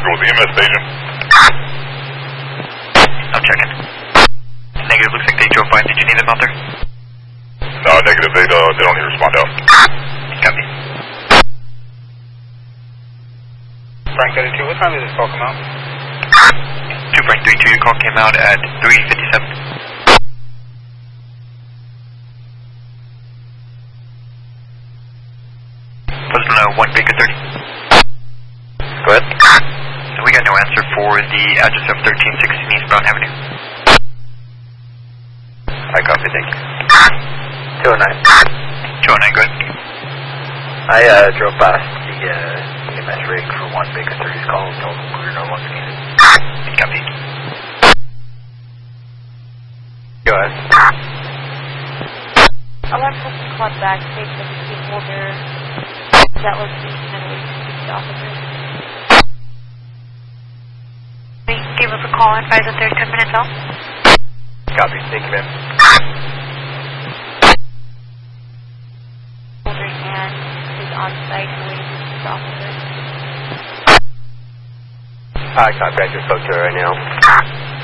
working with the EMS station. I'm checking. Negative, looks like they drove by. Did you need them out there? No, negative, they don't need to respond out. Copy. Frank 32, what time did this call come out? 2 Frank 32, your call came out at 3:57. Postal 1 Baker 30. Go ahead. We got no answer for the address of 1316 East Brown Avenue. I copy, thank you. 209. 209, good. I drove past the EMS rig for 1 Baker 30's call and told them clear no longer needed. Copy. Go ahead. Alarm system called back, states that the key holder that was being mentally the officer. Give us a call and advise that there's 10 minutes out. Copy, thank you, ma'am. Holder and is on site waiting for the officer. Copy, I just spoke to her right now.